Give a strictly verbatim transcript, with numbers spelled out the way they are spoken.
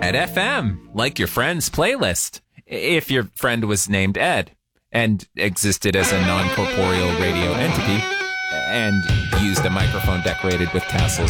Ed F M, like your friend's playlist. If your friend was named Ed and existed as a non-corporeal radio entity and used a microphone decorated with tassels